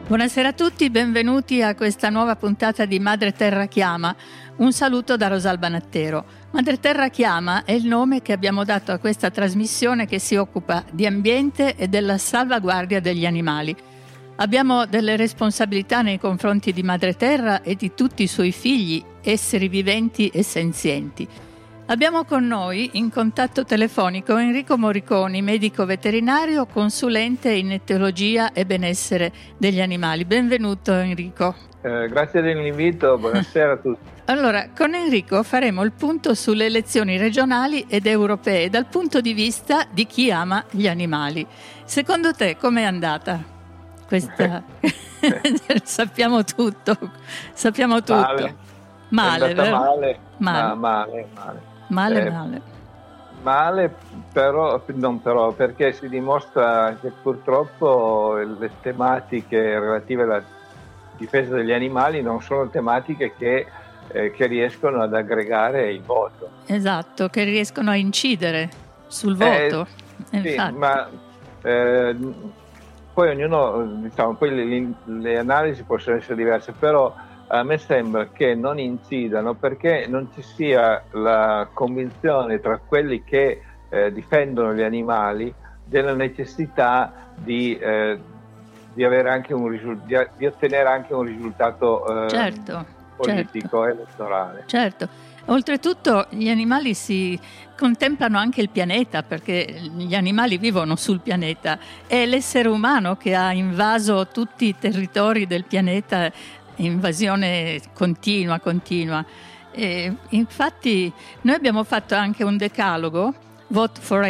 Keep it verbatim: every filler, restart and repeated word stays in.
Buonasera a tutti, benvenuti a questa nuova puntata di Madre Terra Chiama. Un saluto da Rosalba Nattero. Madre Terra Chiama è il nome che abbiamo dato a questa trasmissione che si occupa di ambiente e della salvaguardia degli animali. Abbiamo delle responsabilità nei confronti di Madre Terra e di tutti i suoi figli, esseri viventi e senzienti. Abbiamo con noi in contatto telefonico Enrico Morriconi, medico veterinario, consulente in etologia e benessere degli animali. Benvenuto Enrico. Eh, grazie dell'invito, buonasera a tutti. Allora, con Enrico faremo il punto sulle elezioni regionali ed europee dal punto di vista di chi ama gli animali. Secondo te com'è andata questa? sappiamo tutto, sappiamo tutto. Male, male, è vero? male, Male. Ma male, male. Male, Eh, male. Male, però, non però, perché si dimostra che purtroppo le tematiche relative alla difesa degli animali non sono tematiche che, eh, che riescono ad aggregare il voto. Esatto, che riescono a incidere sul Eh, voto. sì, Infatti. ma eh, poi ognuno, diciamo, poi le, le analisi possono essere diverse, però a me sembra che non incidano perché non ci sia la convinzione tra quelli che eh, difendono gli animali della necessità di, eh, di, avere anche un risul- di, di ottenere anche un risultato eh, Certo, politico, certo. elettorale. Certo. Oltretutto gli animali si contemplano anche il pianeta, perché gli animali vivono sul pianeta. È l'essere umano che ha invaso tutti i territori del pianeta, invasione continua, continua. E infatti noi abbiamo fatto anche un decalogo, Vote for